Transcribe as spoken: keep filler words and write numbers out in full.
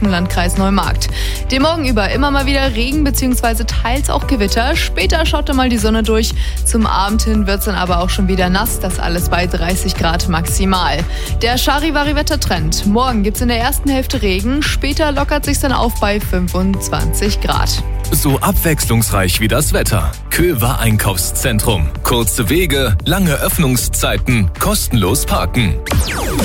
Landkreis Neumarkt. Den Morgen über immer mal wieder Regen bzw. teils auch Gewitter. Später schaut dann mal die Sonne durch. Zum Abend hin wird es dann aber auch schon wieder nass. Das alles bei dreißig Grad maximal. Der Charivari-Wettertrend. Morgen gibt es in der ersten Hälfte Regen. Später lockert sich dann auf bei fünfundzwanzig Grad. So abwechslungsreich wie das Wetter. Köver Einkaufszentrum. Kurze Wege, lange Öffnungszeiten, kostenlos parken.